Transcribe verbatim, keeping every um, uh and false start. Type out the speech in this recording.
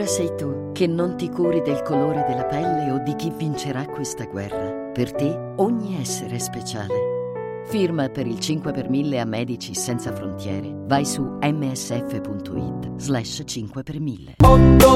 sei tu che non ti curi del colore della pelle o di chi vincerà questa guerra. Per te ogni essere è speciale. Firma per il cinque per mille a Medici Senza Frontiere. Vai su msf punto it slash cinque per mille.